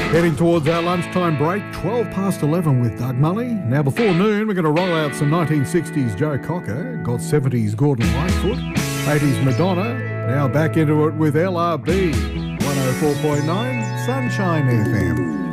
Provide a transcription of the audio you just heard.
Heading towards our lunchtime break, 12 past 11 with Doug Mully. Now, before noon, we're going to roll out some 1960s Joe Cocker, got 70s Gordon Lightfoot, 80s Madonna. Now back into it with LRB, 104.9 Sunshine FM.